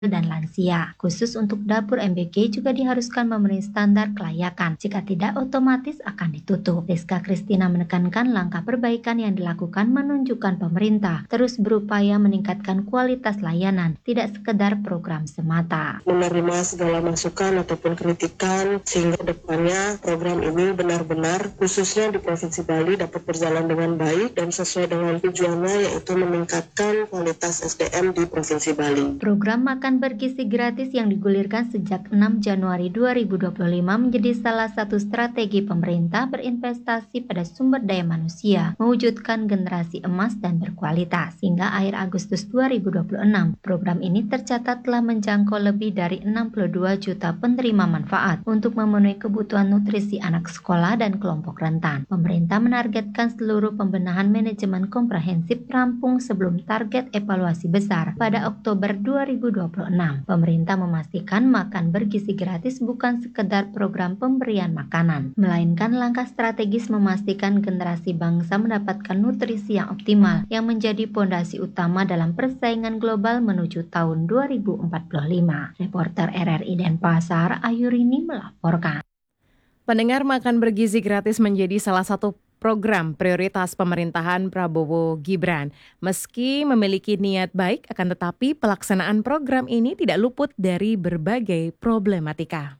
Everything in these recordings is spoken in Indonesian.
dan lansia. Khusus untuk dapur MBG juga diharuskan memenuhi standar kelayakan. Jika tidak, otomatis akan ditutup. Rizka Kristina menekankan langkah perbaikan yang dilakukan menunjukkan pemerintah terus berupaya meningkatkan kualitas layanan, tidak sekedar program semata. Menerima segala masukan ataupun kritikan sehingga depannya program ini benar-benar khususnya di Provinsi Bali dapat berjalan dengan baik dan sesuai dengan tujuannya, yaitu meningkatkan kualitas SDM di Provinsi Bali. Program makan bergizi gratis yang digulirkan sejak 6 Januari 2025 menjadi salah satu strategi pemerintah berinvestasi pada sumber daya manusia, mewujudkan generasi emas dan berkualitas. Hingga akhir Agustus 2026, program ini tercatat telah menjangkau lebih dari 62 juta penerima manfaat untuk memenuhi kebutuhan nutrisi anak sekolah dan kelompok rentan. Pemerintah menargetkan seluruh pembenahan manajemen komprehensif rampung sebelum target evaluasi besar pada Oktober 2026. Pemerintah memastikan makan bergizi gratis bukan sekedar program pemberian makanan, melainkan langkah strategis memastikan generasi bangsa mendapatkan nutrisi yang optimal yang menjadi pondasi utama dalam persaingan global menuju tahun 2045. Reporter RRI Denpasar, Ayurini melaporkan. Pendengar, makan bergizi gratis menjadi salah satu program prioritas pemerintahan Prabowo Gibran. Meski memiliki niat baik, akan tetapi pelaksanaan program ini tidak luput dari berbagai problematika.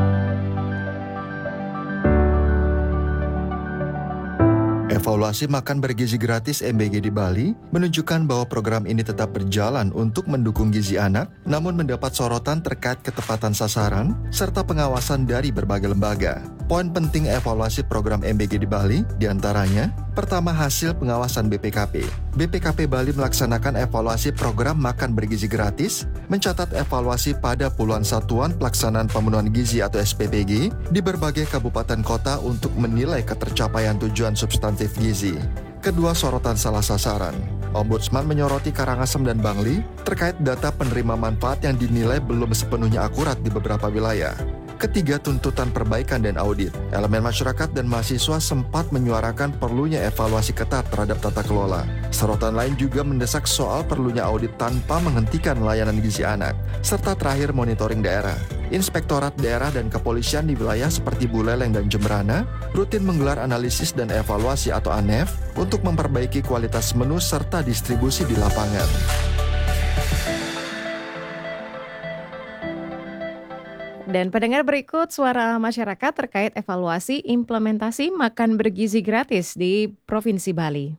Evaluasi makan bergizi gratis MBG di Bali menunjukkan bahwa program ini tetap berjalan untuk mendukung gizi anak, namun mendapat sorotan terkait ketepatan sasaran serta pengawasan dari berbagai lembaga. Poin penting evaluasi program MBG di Bali diantaranya, pertama, hasil pengawasan BPKP. BPKP Bali melaksanakan evaluasi program makan bergizi gratis, mencatat evaluasi pada puluhan satuan pelaksanaan pemenuhan gizi atau SPPG di berbagai kabupaten kota untuk menilai ketercapaian tujuan substantif gizi. Kedua, sorotan salah sasaran. Ombudsman menyoroti Karangasem dan Bangli terkait data penerima manfaat yang dinilai belum sepenuhnya akurat di beberapa wilayah. Ketiga, tuntutan perbaikan dan audit. Elemen masyarakat dan mahasiswa sempat menyuarakan perlunya evaluasi ketat terhadap tata kelola. Sorotan lain juga mendesak soal perlunya audit tanpa menghentikan layanan gizi anak. Serta terakhir, monitoring daerah. Inspektorat daerah dan kepolisian di wilayah seperti Buleleng dan Jemberana rutin menggelar analisis dan evaluasi atau ANEF untuk memperbaiki kualitas menu serta distribusi di lapangan. Dan pendengar, berikut suara masyarakat terkait evaluasi implementasi makan bergizi gratis di Provinsi Bali.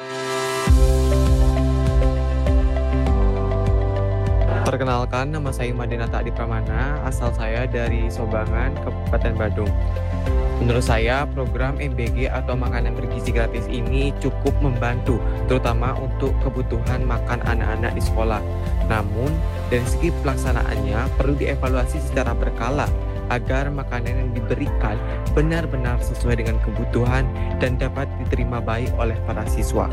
Perkenalkan, nama saya Madinata Adi Pramana, asal saya dari Sobangan, Kabupaten Badung. Menurut saya, program MBG atau makanan bergizi gratis ini cukup membantu, terutama untuk kebutuhan makan anak-anak di sekolah. Namun, dari segi pelaksanaannya perlu dievaluasi secara berkala agar makanan yang diberikan benar-benar sesuai dengan kebutuhan dan dapat diterima baik oleh para siswa.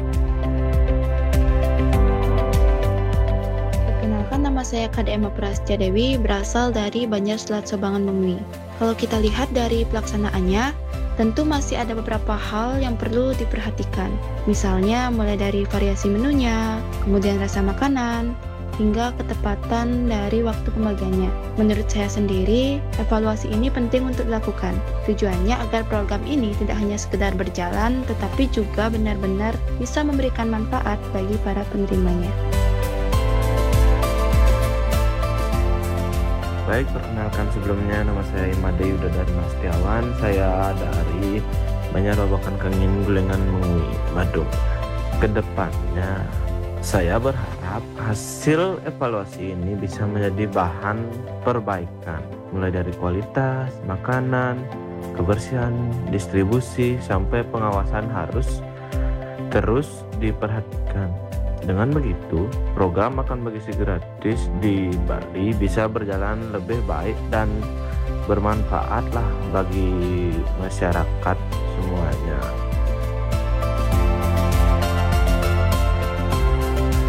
Perkenalkan, nama saya KDM Prastia Dewi, berasal dari Banjarselat Sobangan Mengui. Kalau kita lihat dari pelaksanaannya, tentu masih ada beberapa hal yang perlu diperhatikan. Misalnya mulai dari variasi menunya, kemudian rasa makanan, hingga ketepatan dari waktu pembagiannya. Menurut saya sendiri, evaluasi ini penting untuk dilakukan. Tujuannya agar program ini tidak hanya sekedar berjalan, tetapi juga benar-benar bisa memberikan manfaat bagi para penerimanya. Baik, perkenalkan sebelumnya, nama saya Imade Yuda Dharma Setiawan. Saya dari Banjarbabakan Kengin Gulengan Mengui, Badung. Kedepannya, saya berharap hasil evaluasi ini bisa menjadi bahan perbaikan, mulai dari kualitas, makanan, kebersihan, distribusi, sampai pengawasan harus terus diperhatikan. Dengan begitu, program makan bergizi gratis di Bali bisa berjalan lebih baik dan bermanfaatlah bagi masyarakat semuanya.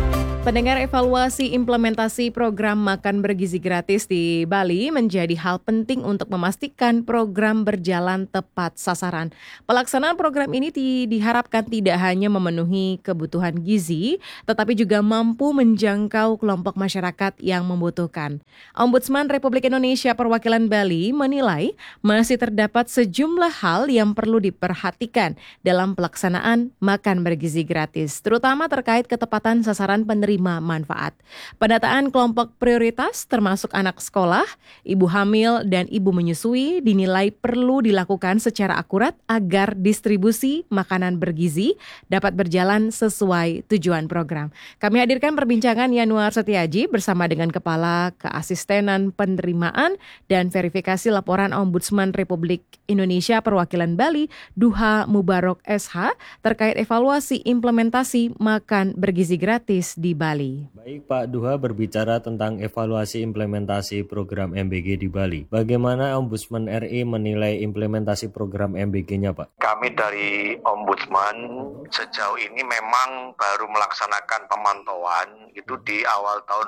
Pendengar, evaluasi implementasi program makan bergizi gratis di Bali menjadi hal penting untuk memastikan program berjalan tepat sasaran. Pelaksanaan program ini diharapkan tidak hanya memenuhi kebutuhan gizi, tetapi juga mampu menjangkau kelompok masyarakat yang membutuhkan. Ombudsman Republik Indonesia Perwakilan Bali menilai masih terdapat sejumlah hal yang perlu diperhatikan dalam pelaksanaan makan bergizi gratis, terutama terkait ketepatan sasaran penerima manfaat. Pendataan kelompok prioritas termasuk anak sekolah, ibu hamil, dan ibu menyusui dinilai perlu dilakukan secara akurat agar distribusi makanan bergizi dapat berjalan sesuai tujuan program. Kami hadirkan perbincangan Yanuar Setiaji bersama dengan Kepala Keasistenan Penerimaan dan Verifikasi Laporan Ombudsman Republik Indonesia Perwakilan Bali, Duha Mubarok SH, terkait evaluasi implementasi makan bergizi gratis di Bali. Baik, Pak Duha berbicara tentang evaluasi implementasi program MBG di Bali. Bagaimana Ombudsman RI menilai implementasi program MBG-nya, Pak? Kami dari Ombudsman sejauh ini memang baru melaksanakan pemantauan itu di awal tahun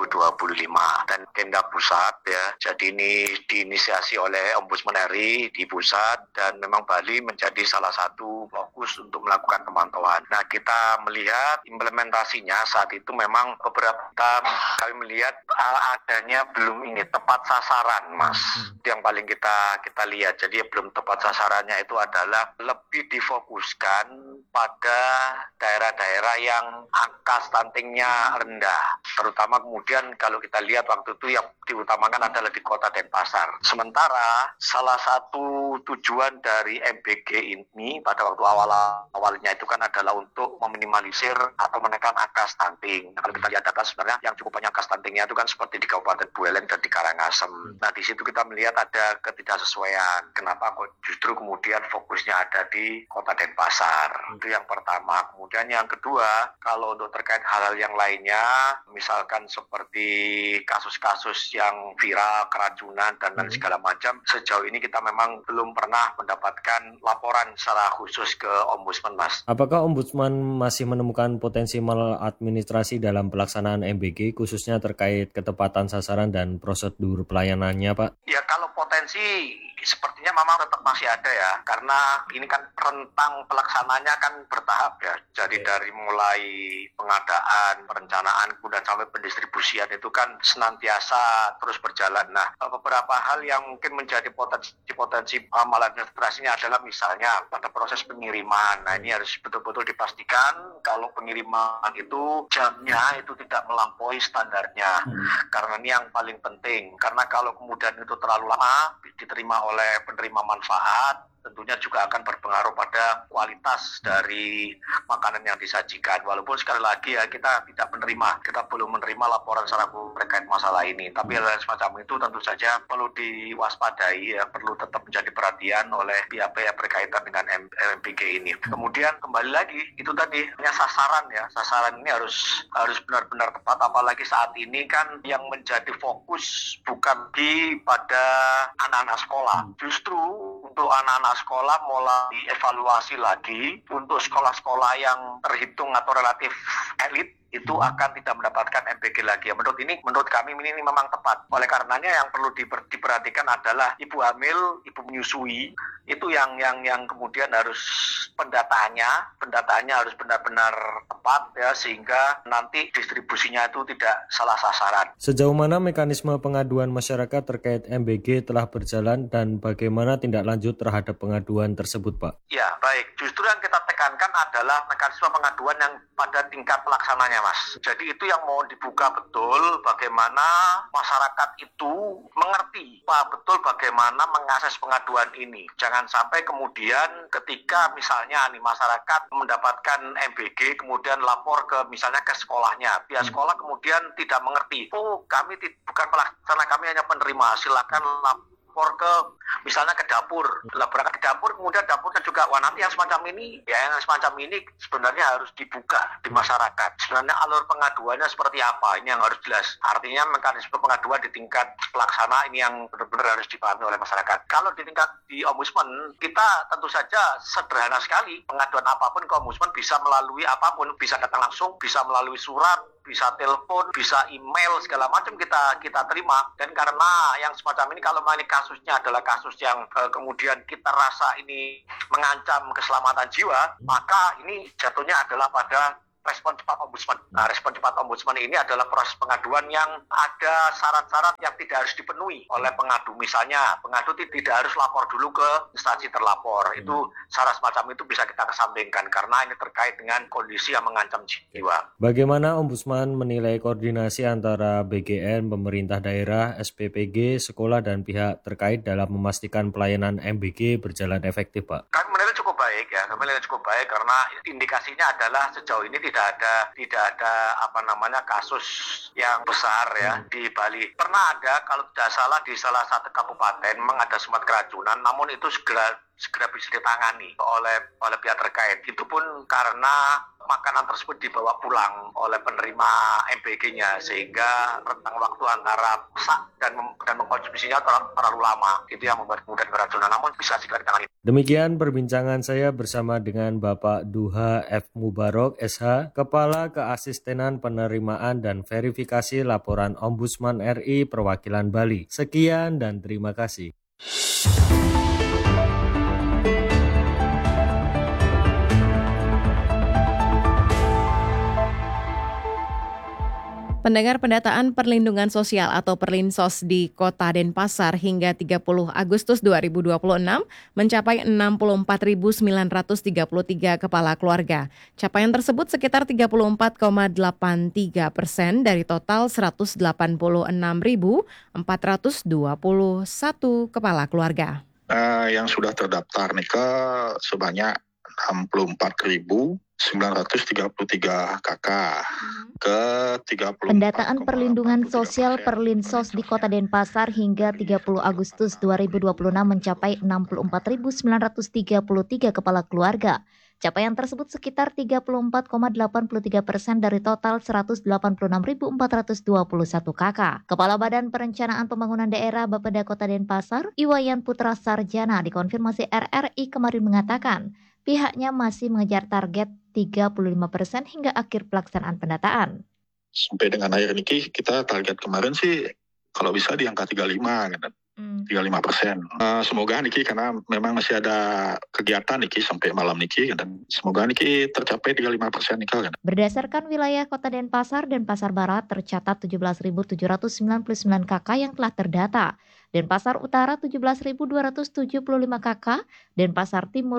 2025 dan Pemda Pusat ya. Jadi ini diinisiasi oleh Ombudsman RI di pusat dan memang Bali menjadi salah satu fokus untuk melakukan pemantauan. Nah, kita melihat implementasinya saat itu memang beberapa kami melihat adanya belum ini tepat sasaran, Mas. Itu yang paling kita lihat. Jadi belum tepat sasarannya itu adalah lebih difokuskan pada daerah-daerah yang angka stuntingnya rendah. Terutama kemudian kalau kita lihat waktu itu yang diutamakan adalah di Kota Denpasar. Sementara salah satu tujuan dari MBG ini pada waktu awalnya itu kan adalah untuk meminimalisir atau menekan angka stunting. Nah, kalau kita lihat data sebenarnya yang cukup banyak angka stuntingnya itu kan seperti di Kabupaten Buleleng dan di Karangasem. Nah, di situ kita melihat ada ketidaksesuaian. Kenapa kok justru kemudian fokusnya ada di Kota Denpasar? Itu yang pertama. Kemudian yang kedua, kalau untuk terkait hal-hal yang lainnya, misalkan seperti kasus-kasus yang viral, keracunan dan lain segala macam, sejauh ini kita memang belum pernah mendapatkan laporan secara khusus ke Ombudsman, Mas. Apakah Ombudsman masih menemukan potensi maladministrasi dalam pelaksanaan MBG, khususnya terkait ketepatan sasaran dan prosedur pelayanannya, Pak? Ya, kalau potensi sepertinya memang tetap masih ada ya, karena ini kan rentang pelaksananya kan bertahap ya. Jadi dari mulai pengadaan, perencanaan, kemudian sampai pendistribusian itu kan senantiasa terus berjalan. Nah, beberapa hal yang mungkin menjadi potensi maladministrasinya adalah misalnya pada proses pengiriman. Nah, ini harus betul-betul dipastikan kalau pengiriman itu jamnya itu tidak melampaui standarnya. Karena ini yang paling penting. Karena kalau kemudian itu terlalu lama diterima oleh penerima manfaat, tentunya juga akan berpengaruh pada kualitas dari makanan yang disajikan. Walaupun sekali lagi ya kita tidak menerima, kita belum menerima laporan secara terkait masalah ini. Tapi hal semacam itu tentu saja perlu diwaspadai ya, perlu tetap menjadi perhatian oleh pihak-pihak berkaitan dengan MBG ini. Kemudian kembali lagi itu tadi sasaran ya, sasaran ini harus benar-benar tepat. Apalagi saat ini kan yang menjadi fokus bukan pada anak-anak sekolah, justru untuk anak-anak sekolah mulai dievaluasi lagi untuk sekolah-sekolah yang terhitung atau relatif elit itu akan tidak mendapatkan MBG lagi. Menurut kami ini memang tepat. Oleh karenanya yang perlu diperhatikan adalah ibu hamil, ibu menyusui, itu yang kemudian harus pendataannya harus benar-benar tepat ya, sehingga nanti distribusinya itu tidak salah sasaran. Sejauh mana mekanisme pengaduan masyarakat terkait MBG telah berjalan dan bagaimana tindak lanjut terhadap pengaduan tersebut, Pak? Ya, baik. Justru yang kita tekankan adalah mekanisme pengaduan yang pada tingkat pelaksananya, Mas. Jadi itu yang mau dibuka betul bagaimana masyarakat itu mengerti betul bagaimana mengakses pengaduan ini. Jangan sampai kemudian ketika misalnya masyarakat mendapatkan MBG kemudian lapor ke misalnya ke sekolahnya. Pihak sekolah kemudian tidak mengerti. Kami bukan pelaksana, kami hanya penerima. Silakan lapor ke misalnya ke dapur, berangkat ke dapur, kemudian dapurnya juga nanti yang semacam ini sebenarnya harus dibuka di masyarakat. Sebenarnya alur pengaduannya seperti apa, ini yang harus jelas. Artinya mekanisme pengaduan di tingkat pelaksana ini yang benar-benar harus dipahami oleh masyarakat. Kalau di tingkat di Ombudsman, kita tentu saja sederhana sekali, pengaduan apapun ke Ombudsman bisa melalui apapun, bisa datang langsung, bisa melalui surat, bisa telepon, bisa email, segala macam kita terima. Dan karena yang semacam ini, kalau ini kasusnya adalah kasus yang kemudian kita rasa ini mengancam keselamatan jiwa, maka ini jatuhnya adalah pada respon cepat ombudsman. Nah, respon cepat ombudsman ini adalah proses pengaduan yang ada syarat-syarat yang tidak harus dipenuhi oleh pengadu. Misalnya, pengadu tidak harus lapor dulu ke instansi terlapor. Itu syarat semacam itu bisa kita kesampingkan karena ini terkait dengan kondisi yang mengancam jiwa. Bagaimana Ombudsman menilai koordinasi antara BGN, pemerintah daerah, SPPG, sekolah, dan pihak terkait dalam memastikan pelayanan MBG berjalan efektif, Pak? Kami menilai cukup baik ya, karena indikasinya adalah sejauh ini tidak ada kasus yang besar ya di Bali. Pernah ada, kalau tidak salah, di salah satu kabupaten memang ada sempat keracunan, namun itu segera bisa ditangani oleh pihak terkait. Itu pun karena makanan tersebut dibawa pulang oleh penerima MBG-nya, sehingga rentang waktu antara pesak dan mengkonsumsinya terlalu lama. Itu yang membuat kemudian keracunan, namun bisa segera ditangani. Demikian perbincangan saya bersama dengan Bapak Duha F. Mubarok, SH, Kepala Keasistenan Penerimaan dan Verifikasi Laporan Ombudsman RI Perwakilan Bali. Sekian dan terima kasih. Pendengar, pendataan perlindungan sosial atau Perlinsos di Kota Denpasar hingga 30 Agustus 2026 mencapai 64.933 kepala keluarga. Capaian tersebut sekitar 34,83% dari total 186.421 kepala keluarga. Yang sudah terdaftar nikah sebanyak 64.933 KK ke 34. Pendataan perlindungan sosial Perlinsos di Kota Denpasar hingga 30 Agustus 2026 mencapai 64.933 kepala keluarga. Capaian tersebut sekitar 34,83% dari total 186.421 KK. Kepala Badan Perencanaan Pembangunan Daerah Bapeda Kota Denpasar, Iwayan Putra Sarjana, dikonfirmasi RRI kemarin mengatakan, pihaknya masih mengejar target 35% hingga akhir pelaksanaan pendataan. Sampai dengan akhir ini kita target kemarin sih kalau bisa di angka 35 gitu. 35%. Semoga niki karena memang masih ada kegiatan niki sampai malam niki dan semoga niki tercapai 35% niki kan. Berdasarkan wilayah Kota Denpasar, Denpasar Barat tercatat 17.799 KK yang telah terdata. Denpasar Utara 17.275 KK, Denpasar Timur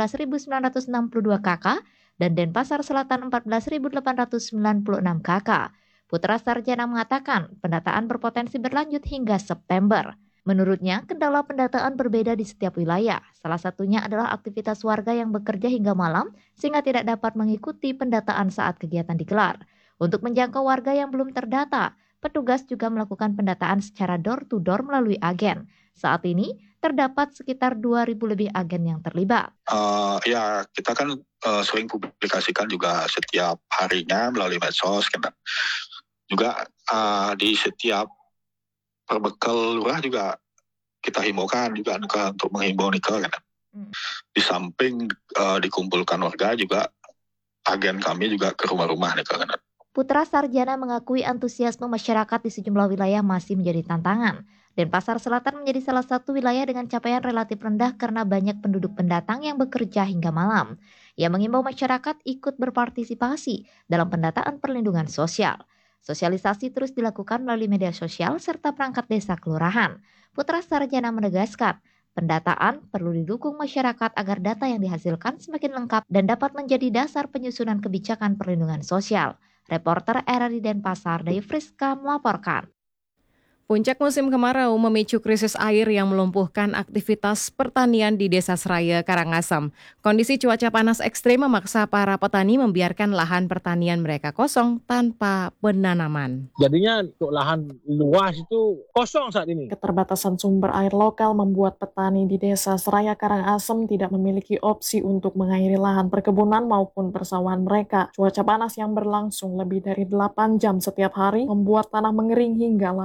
14.962 KK, dan Denpasar Selatan 14.896 KK. Putra Sarjana mengatakan pendataan berpotensi berlanjut hingga September. Menurutnya, kendala pendataan berbeda di setiap wilayah. Salah satunya adalah aktivitas warga yang bekerja hingga malam sehingga tidak dapat mengikuti pendataan saat kegiatan digelar. Untuk menjangkau warga yang belum terdata, petugas juga melakukan pendataan secara door-to-door melalui agen. Saat ini, terdapat sekitar 2.000 lebih agen yang terlibat. Ya, kita kan sering publikasikan juga setiap harinya melalui medsos. Kan. Juga di setiap perbekal lurah juga kita himbaukan juga untuk menghimbau nikah kan. Di samping dikumpulkan warga juga agen kami juga ke rumah-rumah nikah kan. Putra Sarjana mengakui antusiasme masyarakat di sejumlah wilayah masih menjadi tantangan. Denpasar Selatan menjadi salah satu wilayah dengan capaian relatif rendah karena banyak penduduk pendatang yang bekerja hingga malam. Ia mengimbau masyarakat ikut berpartisipasi dalam pendataan perlindungan sosial. Sosialisasi terus dilakukan melalui media sosial serta perangkat desa kelurahan. Putra Sarjana menegaskan, pendataan perlu didukung masyarakat agar data yang dihasilkan semakin lengkap dan dapat menjadi dasar penyusunan kebijakan perlindungan sosial. Reporter RRI Denpasar, Dai Friska melaporkan. Puncak musim kemarau memicu krisis air yang melumpuhkan aktivitas pertanian di Desa Seraya, Karangasem. Kondisi cuaca panas ekstrim memaksa para petani membiarkan lahan pertanian mereka kosong tanpa penanaman. Jadinya untuk lahan luas itu kosong saat ini. Keterbatasan sumber air lokal membuat petani di Desa Seraya, Karangasem tidak memiliki opsi untuk mengairi lahan perkebunan maupun persawahan mereka. Cuaca panas yang berlangsung lebih dari 8 jam setiap hari membuat tanah mengering hingga lahan pertanian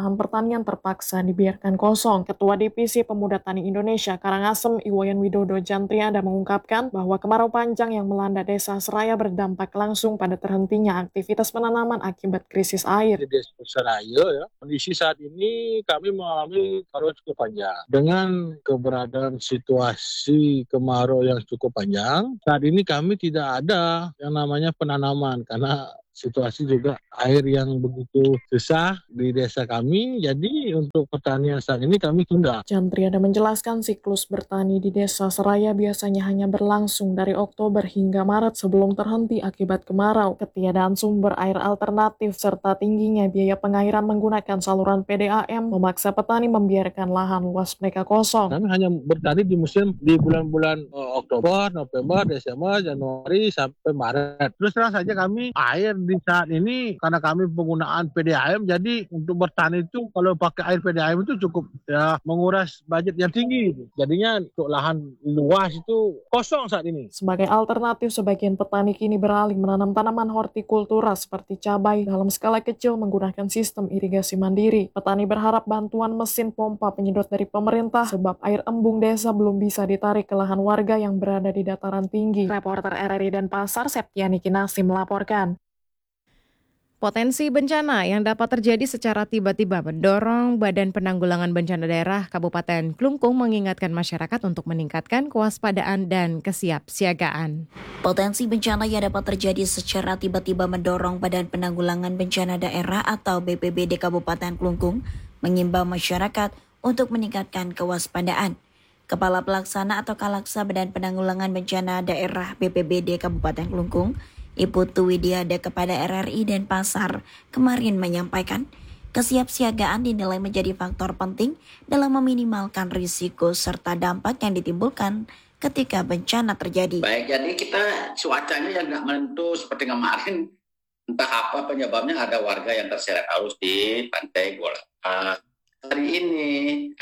pertanian terpaksa dibiarkan kosong. Ketua Divisi Pemuda Tani Indonesia Karangasem Iwayan Widodo Jantriada mengungkapkan bahwa kemarau panjang yang melanda desa Seraya berdampak langsung pada terhentinya aktivitas penanaman akibat krisis air. Di desa Seraya ya, kondisi saat ini kami mengalami kemarau cukup panjang. Dengan keberadaan situasi kemarau yang cukup panjang, saat ini kami tidak ada yang namanya penanaman karena situasi juga air yang begitu susah di desa kami, jadi untuk pertanian saat ini kami tunda. Jantriada menjelaskan siklus bertani di desa Seraya biasanya hanya berlangsung dari Oktober hingga Maret sebelum terhenti akibat kemarau. Ketiadaan sumber air alternatif serta tingginya biaya pengairan menggunakan saluran PDAM memaksa petani membiarkan lahan luas mereka kosong. Kami hanya bertani di musim di bulan-bulan Oktober, November, Desember, Januari sampai Maret. Terus terang saja kami air di saat ini karena kami penggunaan PDAM, jadi untuk bertani itu kalau pakai air PDAM itu cukup ya menguras budget yang tinggi. Jadinya untuk lahan luas itu kosong saat ini. Sebagai alternatif, sebagian petani kini beralih menanam tanaman hortikultura seperti cabai dalam skala kecil menggunakan sistem irigasi mandiri. Petani berharap bantuan mesin pompa penyedot dari pemerintah sebab air embung desa belum bisa ditarik ke lahan warga yang berada di dataran tinggi. Reporter RRI Denpasar Septiani Kinasi melaporkan. Potensi bencana yang dapat terjadi secara tiba-tiba mendorong Badan Penanggulangan Bencana Daerah Kabupaten Klungkung mengingatkan masyarakat untuk meningkatkan kewaspadaan dan kesiapsiagaan. Potensi bencana yang dapat terjadi secara tiba-tiba mendorong Badan Penanggulangan Bencana Daerah atau BPBD Kabupaten Klungkung mengimbau masyarakat untuk meningkatkan kewaspadaan. Kepala Pelaksana atau Kalaksa Badan Penanggulangan Bencana Daerah BPBD Kabupaten Klungkung, Ibu Tuwidiada kepada RRI Denpasar kemarin menyampaikan kesiapsiagaan dinilai menjadi faktor penting dalam meminimalkan risiko serta dampak yang ditimbulkan ketika bencana terjadi. Baik, jadi kita cuacanya yang nggak menentu seperti kemarin, entah apa penyebabnya, ada warga yang terseret arus di Pantai Golak. Hari ini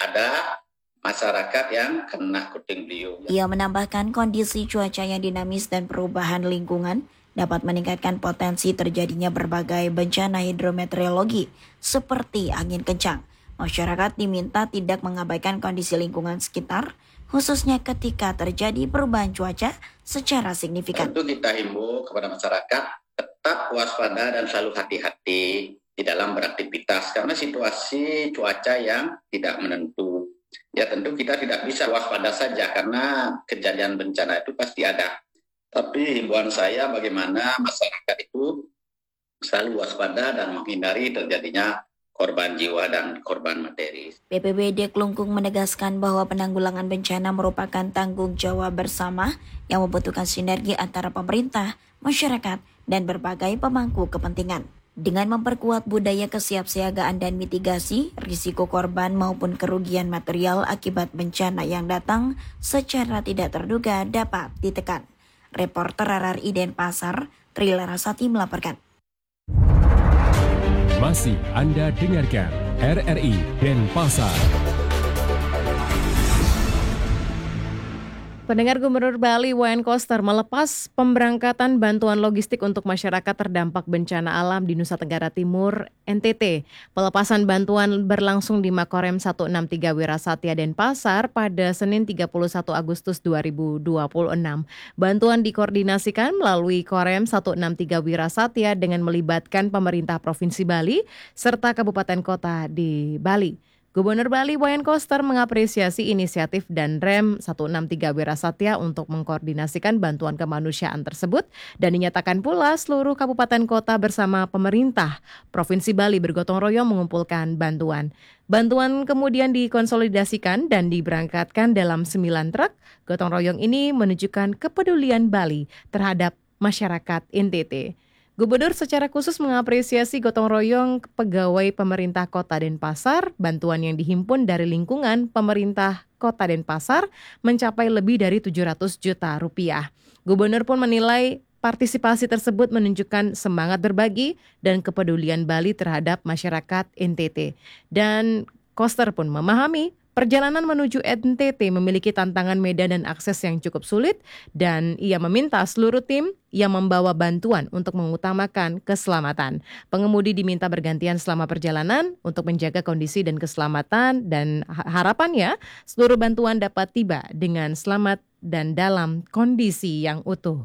ada masyarakat yang kena puting beliung. Ia menambahkan kondisi cuaca yang dinamis dan perubahan lingkungan dapat meningkatkan potensi terjadinya berbagai bencana hidrometeorologi seperti angin kencang. Masyarakat diminta tidak mengabaikan kondisi lingkungan sekitar, khususnya ketika terjadi perubahan cuaca secara signifikan. Tentu kita himbau kepada masyarakat tetap waspada dan selalu hati-hati di dalam beraktivitas karena situasi cuaca yang tidak menentu. Ya tentu kita tidak bisa waspada saja karena kejadian bencana itu pasti ada. Tapi himbauan saya bagaimana masyarakat itu selalu waspada dan menghindari terjadinya korban jiwa dan korban materi. BPBD Klungkung menegaskan bahwa penanggulangan bencana merupakan tanggung jawab bersama yang membutuhkan sinergi antara pemerintah, masyarakat, dan berbagai pemangku kepentingan. Dengan memperkuat budaya kesiapsiagaan dan mitigasi, risiko korban maupun kerugian material akibat bencana yang datang secara tidak terduga dapat ditekan. Reporter RRI Denpasar, Tri Larasati melaporkan. Masih Anda dengarkan RRI Denpasar. Pendengar, Gubernur Bali Wayan Koster melepas pemberangkatan bantuan logistik untuk masyarakat terdampak bencana alam di Nusa Tenggara Timur, NTT. Pelepasan bantuan berlangsung di Makorem 163 Wirasatya Denpasar pada Senin 31 Agustus 2026. Bantuan dikoordinasikan melalui Korem 163 Wirasatya dengan melibatkan pemerintah Provinsi Bali serta kabupaten kota di Bali. Gubernur Bali Wayan Koster mengapresiasi inisiatif dan Rem 163 Wirasatya untuk mengkoordinasikan bantuan kemanusiaan tersebut dan dinyatakan pula seluruh kabupaten kota bersama pemerintah Provinsi Bali bergotong royong mengumpulkan bantuan. Bantuan kemudian dikonsolidasikan dan diberangkatkan dalam 9 truk. Gotong royong ini menunjukkan kepedulian Bali terhadap masyarakat NTT. Gubernur secara khusus mengapresiasi gotong royong pegawai pemerintah Kota Denpasar. Bantuan yang dihimpun dari lingkungan pemerintah Kota Denpasar mencapai lebih dari 700 juta rupiah. Gubernur pun menilai partisipasi tersebut menunjukkan semangat berbagi dan kepedulian Bali terhadap masyarakat NTT. Dan Koster pun memahami Perjalanan menuju NTT memiliki tantangan medan dan akses yang cukup sulit dan ia meminta seluruh tim yang membawa bantuan untuk mengutamakan keselamatan. Pengemudi diminta bergantian selama perjalanan untuk menjaga kondisi dan keselamatan dan harapannya seluruh bantuan dapat tiba dengan selamat dan dalam kondisi yang utuh.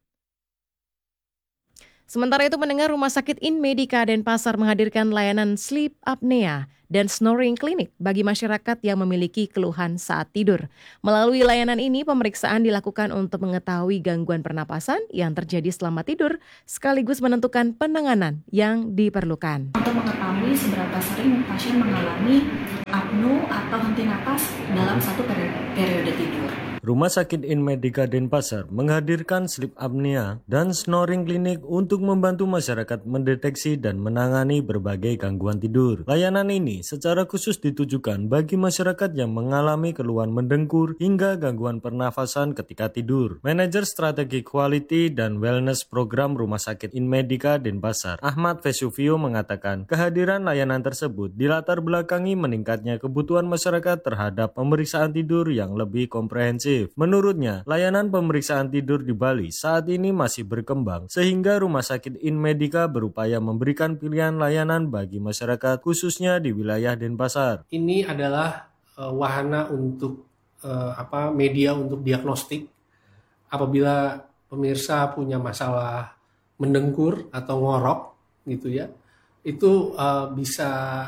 Sementara itu, pendengar, Rumah Sakit Inmedika Denpasar menghadirkan layanan sleep apnea dan snoring clinic bagi masyarakat yang memiliki keluhan saat tidur. Melalui layanan ini, pemeriksaan dilakukan untuk mengetahui gangguan pernapasan yang terjadi selama tidur, sekaligus menentukan penanganan yang diperlukan. Untuk mengetahui seberapa sering pasien mengalami apno atau henti napas dalam satu periode tidur. Rumah Sakit Inmedika Denpasar menghadirkan sleep apnea dan snoring clinic untuk membantu masyarakat mendeteksi dan menangani berbagai gangguan tidur. Layanan ini secara khusus ditujukan bagi masyarakat yang mengalami keluhan mendengkur hingga gangguan pernafasan ketika tidur. Manajer Strategi Quality dan Wellness Program Rumah Sakit Inmedika Denpasar, Ahmad Vesuvio, mengatakan kehadiran layanan tersebut dilatar belakangi meningkatnya kebutuhan masyarakat terhadap pemeriksaan tidur yang lebih komprehensif. Menurutnya, layanan pemeriksaan tidur di Bali saat ini masih berkembang sehingga Rumah Sakit Inmedika berupaya memberikan pilihan layanan bagi masyarakat khususnya di wilayah Denpasar. Ini adalah wahana untuk media untuk diagnostik apabila pemirsa punya masalah mendengkur atau ngorok gitu ya. Itu bisa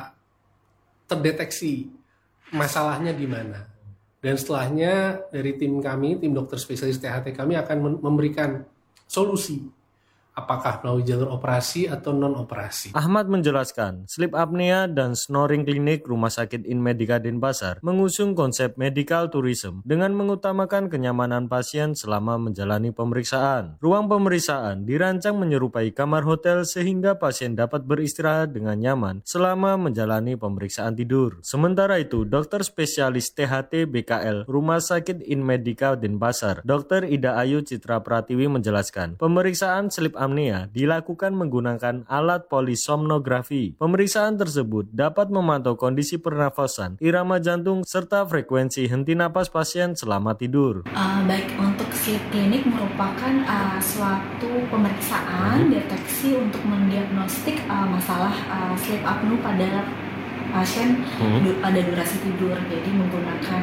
terdeteksi masalahnya di mana. Dan setelahnya dari tim kami, tim dokter spesialis THT kami akan memberikan solusi. Apakah melalui jalur operasi atau non-operasi. Ahmad menjelaskan, sleep apnea dan snoring clinic Rumah Sakit Inmedika Denpasar mengusung konsep medical tourism dengan mengutamakan kenyamanan pasien selama menjalani pemeriksaan. Ruang pemeriksaan dirancang menyerupai kamar hotel sehingga pasien dapat beristirahat dengan nyaman selama menjalani pemeriksaan tidur. Sementara itu, dokter spesialis THT BKL Rumah Sakit Inmedika Denpasar, Dr. Ida Ayu Citra Pratiwi menjelaskan, pemeriksaan sleep apnea dilakukan menggunakan alat polisomnografi. Pemeriksaan tersebut dapat memantau kondisi pernafasan, irama jantung, serta frekuensi henti napas pasien selama tidur. Baik, untuk sleep clinic merupakan suatu pemeriksaan deteksi untuk mendiagnostik masalah sleep apnea pada pasien pada durasi tidur. Jadi menggunakan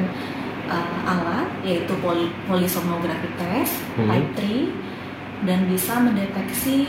alat yaitu polisomnografi test type 3 dan bisa mendeteksi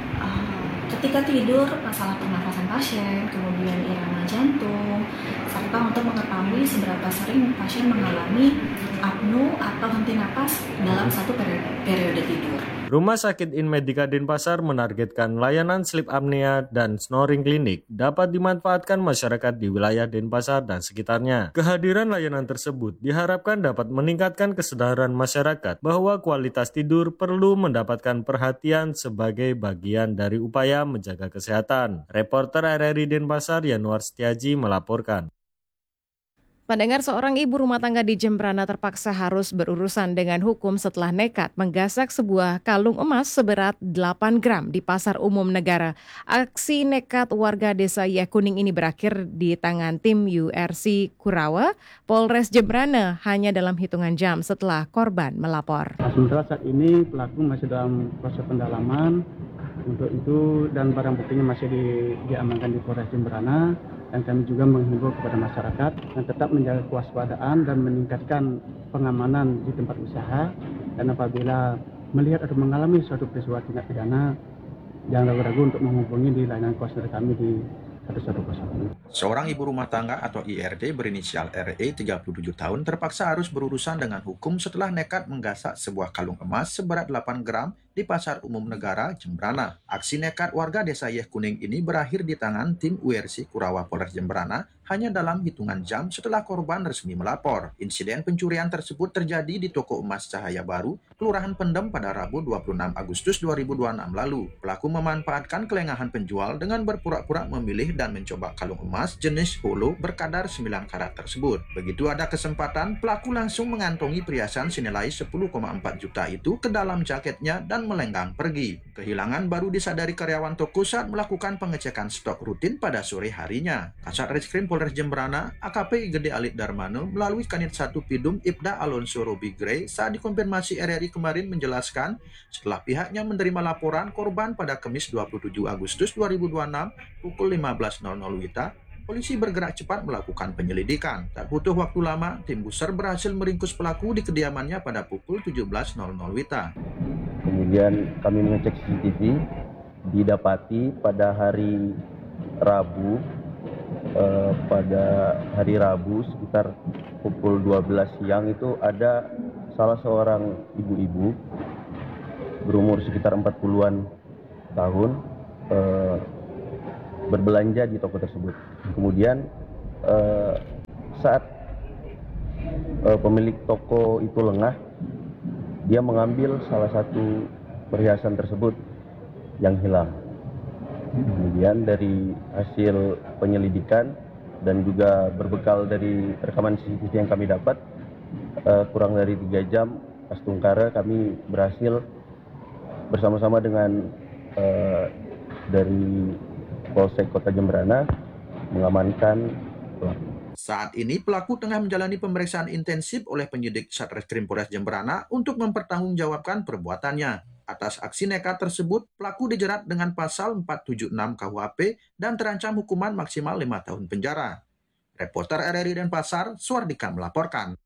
ketika tidur masalah pernafasan pasien, kemudian irama jantung, serta untuk mengetahui seberapa sering pasien mengalami apno atau henti napas dalam satu periode tidur. Rumah Sakit Inmedika Denpasar menargetkan layanan sleep apnea dan snoring clinic dapat dimanfaatkan masyarakat di wilayah Denpasar dan sekitarnya. Kehadiran layanan tersebut diharapkan dapat meningkatkan kesadaran masyarakat bahwa kualitas tidur perlu mendapatkan perhatian sebagai bagian dari upaya menjaga kesehatan. Reporter RRI Denpasar Yanuar Setiaji melaporkan. Pendengar, seorang ibu rumah tangga di Jembrana terpaksa harus berurusan dengan hukum setelah nekat menggasak sebuah kalung emas seberat 8 gram di Pasar Umum Negara. Aksi nekat warga desa Yekuning ini berakhir di tangan tim URC Kurawa, Polres Jembrana hanya dalam hitungan jam setelah korban melapor. Sementara saat ini pelaku masih dalam proses pendalaman untuk itu dan barang buktinya masih diamankan di Polres Jembrana. Dan kami juga menghimbau kepada masyarakat yang tetap menjaga kewaspadaan dan meningkatkan pengamanan di tempat usaha. Dan apabila melihat atau mengalami suatu peristiwa tindak pidana, jangan ragu-ragu untuk menghubungi di layanan kuasa kami di 110. Seorang ibu rumah tangga atau IRD berinisial RE 37 tahun terpaksa harus berurusan dengan hukum setelah nekat menggasak sebuah kalung emas seberat 8 gram di Pasar Umum Negara, Jembrana. Aksi nekat warga desa Yekuning ini berakhir di tangan tim URC Kurawa Polres Jembrana hanya dalam hitungan jam setelah korban resmi melapor. Insiden pencurian tersebut terjadi di toko emas Cahaya Baru, Kelurahan Pendem pada Rabu 26 Agustus 2026 lalu. Pelaku memanfaatkan kelengahan penjual dengan berpura-pura memilih dan mencoba kalung emas jenis holo berkadar 9 karat tersebut. Begitu ada kesempatan, pelaku langsung mengantongi perhiasan senilai 10,4 juta itu ke dalam jaketnya dan yang melenggang pergi. Kehilangan baru disadari karyawan toko saat melakukan pengecekan stok rutin pada sore harinya. Kasat Reskrim Polres Jembrana, AKP Gede Alit Darmano, melalui Kanit 1 Pidum Ibda Alonso Robi Gray saat dikonfirmasi RRI kemarin menjelaskan, setelah pihaknya menerima laporan korban pada Kamis 27 Agustus 2026 pukul 15.00 WITA, polisi bergerak cepat melakukan penyelidikan. Tak butuh waktu lama, tim Buser berhasil meringkus pelaku di kediamannya pada pukul 17.00 WITA. Kemudian kami mengecek CCTV, didapati pada hari Rabu, sekitar pukul 12 siang itu ada salah seorang ibu-ibu berumur sekitar 40-an tahun berbelanja di toko tersebut. Kemudian saat pemilik toko itu lengah, dia mengambil salah satu perhiasan tersebut yang hilang. Kemudian dari hasil penyelidikan dan juga berbekal dari rekaman CCTV yang kami dapat, kurang dari 3 jam pasca kami berhasil bersama-sama dengan dari Polsek Kota Jembrana mengamankan pelaku. Saat ini pelaku tengah menjalani pemeriksaan intensif oleh penyidik Satreskrim Polres Jembrana untuk mempertanggungjawabkan perbuatannya. Atas aksi nekat tersebut, pelaku dijerat dengan pasal 476 KUHP dan terancam hukuman maksimal 5 tahun penjara. Reporter RRI Denpasar, Suardika melaporkan.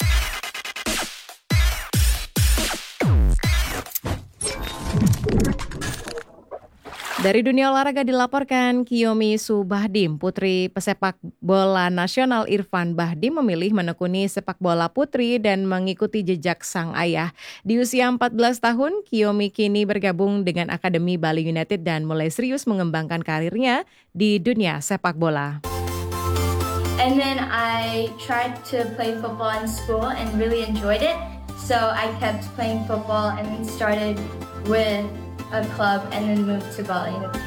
Dari dunia olahraga dilaporkan, Kiyomi Subahdim, putri pesepak bola nasional Irfan Bahdim memilih menekuni sepak bola putri dan mengikuti jejak sang ayah. Di usia 14 tahun, Kiyomi kini bergabung dengan Akademi Bali United dan mulai serius mengembangkan karirnya di dunia sepak bola. And then I tried to play football in school and really enjoyed it. So I kept playing football and then started with a club and then moved to Bali United.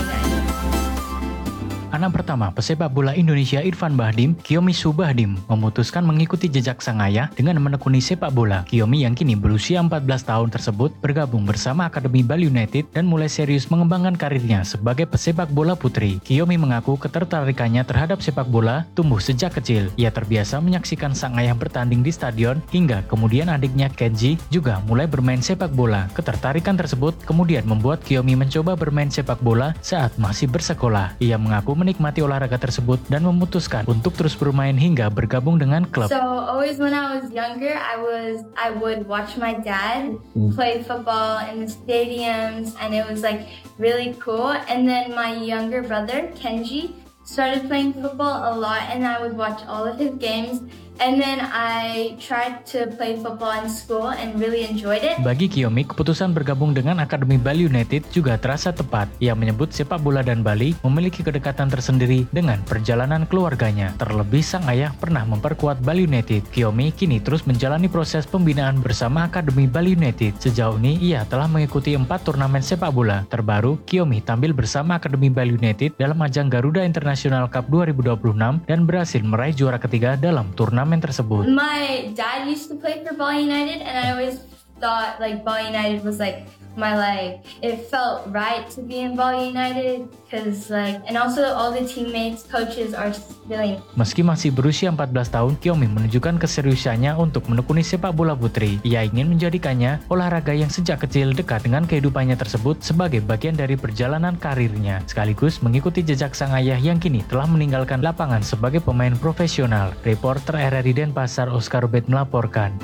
Anak pertama pesepak bola Indonesia Irfan Bahdim, Kiyomi Subahdim, memutuskan mengikuti jejak sang ayah dengan menekuni sepak bola. Kiyomi yang kini berusia 14 tahun tersebut bergabung bersama Akademi Bali United dan mulai serius mengembangkan karirnya sebagai pesepak bola putri. Kiyomi mengaku ketertarikannya terhadap sepak bola tumbuh sejak kecil. Ia terbiasa menyaksikan sang ayah bertanding di stadion hingga kemudian adiknya Kenji juga mulai bermain sepak bola. Ketertarikan tersebut kemudian membuat Kiyomi mencoba bermain sepak bola saat masih bersekolah. Ia mengaku menikmati olahraga tersebut dan memutuskan untuk terus bermain hingga bergabung dengan klub. So always when I was younger, I would watch my dad play football in the stadiums, and it was like really cool. And then my younger brother Kenji started playing football a lot, and I would watch all of his games. And then I tried to play football in school and really enjoyed it. Bagi Kiyomi, keputusan bergabung dengan Akademi Bali United juga terasa tepat. Ia menyebut sepak bola dan Bali memiliki kedekatan tersendiri dengan perjalanan keluarganya. Terlebih sang ayah pernah memperkuat Bali United. Kiyomi kini terus menjalani proses pembinaan bersama Akademi Bali United. Sejauh ini ia telah mengikuti 4 turnamen sepak bola. Terbaru, Kiyomi tampil bersama Akademi Bali United dalam ajang Garuda International Cup 2026 dan berhasil meraih juara ketiga dalam turnamen tersebut. My dad used to play for Bali United, and I always thought like Bali United was like my it felt right to be in Bali United because and also all the teammates, coaches are really. Meski masih berusia 14 tahun, Kiyomi menunjukkan keseriusannya untuk menekuni sepak bola putri. Ia ingin menjadikannya olahraga yang sejak kecil dekat dengan kehidupannya tersebut sebagai bagian dari perjalanan karirnya, sekaligus mengikuti jejak sang ayah yang kini telah meninggalkan lapangan sebagai pemain profesional. Reporter RRI Denpasar Oscar Ubed melaporkan.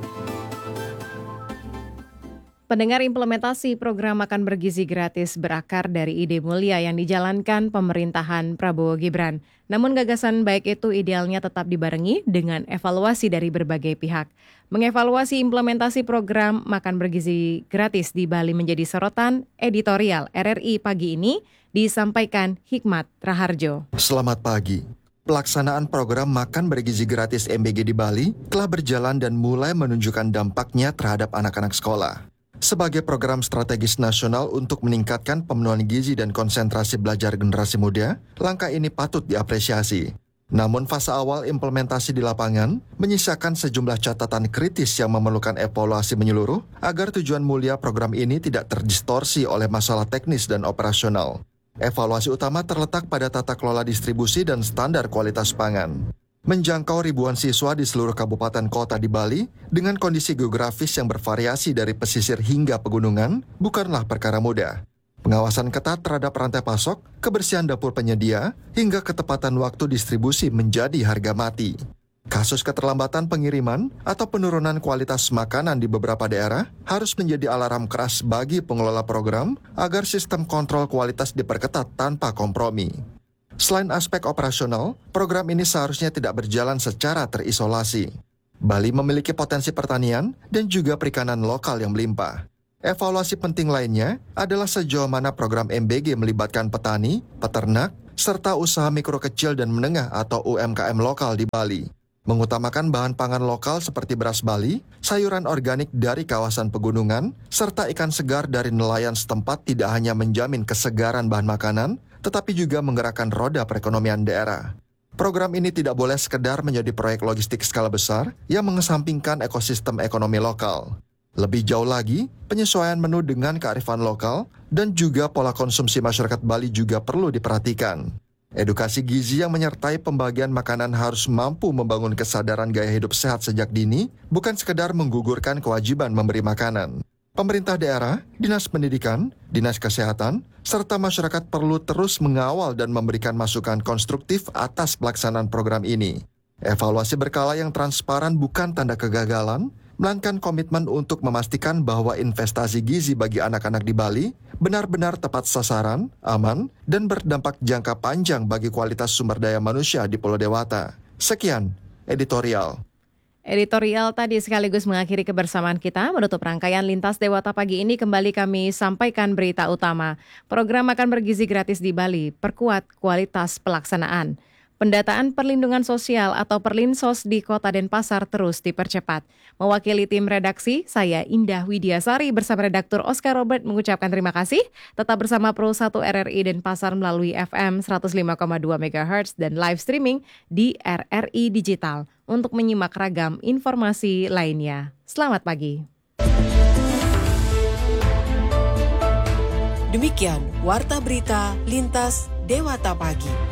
Pendengar, implementasi program makan bergizi gratis berakar dari ide mulia yang dijalankan pemerintahan Prabowo Gibran. Namun gagasan baik itu idealnya tetap dibarengi dengan evaluasi dari berbagai pihak. Mengevaluasi implementasi program makan bergizi gratis di Bali menjadi sorotan editorial RRI pagi ini disampaikan Hikmat Raharjo. Selamat pagi. Pelaksanaan program makan bergizi gratis MBG di Bali telah berjalan dan mulai menunjukkan dampaknya terhadap anak-anak sekolah. Sebagai program strategis nasional untuk meningkatkan pemenuhan gizi dan konsentrasi belajar generasi muda, langkah ini patut diapresiasi. Namun fase awal implementasi di lapangan menyisakan sejumlah catatan kritis yang memerlukan evaluasi menyeluruh agar tujuan mulia program ini tidak terdistorsi oleh masalah teknis dan operasional. Evaluasi utama terletak pada tata kelola distribusi dan standar kualitas pangan. Menjangkau ribuan siswa di seluruh kabupaten kota di Bali dengan kondisi geografis yang bervariasi dari pesisir hingga pegunungan bukanlah perkara mudah. Pengawasan ketat terhadap rantai pasok, kebersihan dapur penyedia, hingga ketepatan waktu distribusi menjadi harga mati. Kasus keterlambatan pengiriman atau penurunan kualitas makanan di beberapa daerah harus menjadi alarm keras bagi pengelola program agar sistem kontrol kualitas diperketat tanpa kompromi. Selain aspek operasional, program ini seharusnya tidak berjalan secara terisolasi. Bali memiliki potensi pertanian dan juga perikanan lokal yang melimpah. Evaluasi penting lainnya adalah sejauh mana program MBG melibatkan petani, peternak, serta usaha mikro kecil dan menengah atau UMKM lokal di Bali. Mengutamakan bahan pangan lokal seperti beras Bali, sayuran organik dari kawasan pegunungan, serta ikan segar dari nelayan setempat tidak hanya menjamin kesegaran bahan makanan, tetapi juga menggerakkan roda perekonomian daerah. Program ini tidak boleh sekedar menjadi proyek logistik skala besar yang mengesampingkan ekosistem ekonomi lokal. Lebih jauh lagi, penyesuaian menu dengan kearifan lokal dan juga pola konsumsi masyarakat Bali juga perlu diperhatikan. Edukasi gizi yang menyertai pembagian makanan harus mampu membangun kesadaran gaya hidup sehat sejak dini, bukan sekedar menggugurkan kewajiban memberi makanan. Pemerintah daerah, dinas pendidikan, dinas kesehatan, serta masyarakat perlu terus mengawal dan memberikan masukan konstruktif atas pelaksanaan program ini. Evaluasi berkala yang transparan bukan tanda kegagalan, melainkan komitmen untuk memastikan bahwa investasi gizi bagi anak-anak di Bali benar-benar tepat sasaran, aman, dan berdampak jangka panjang bagi kualitas sumber daya manusia di Pulau Dewata. Sekian, editorial. Editorial tadi sekaligus mengakhiri kebersamaan kita. Menutup rangkaian Lintas Dewata pagi ini kembali kami sampaikan berita utama. Program makan bergizi gratis di Bali, perkuat kualitas pelaksanaan. Pendataan perlindungan sosial atau Perlinsos di Kota Denpasar terus dipercepat. Mewakili tim redaksi, saya Indah Widiasari bersama redaktur Oscar Robert mengucapkan terima kasih. Tetap bersama Pro 1 RRI Denpasar melalui FM 105,2 MHz dan live streaming di RRI Digital untuk menyimak ragam informasi lainnya. Selamat pagi. Demikian Warta Berita Lintas Dewata Pagi.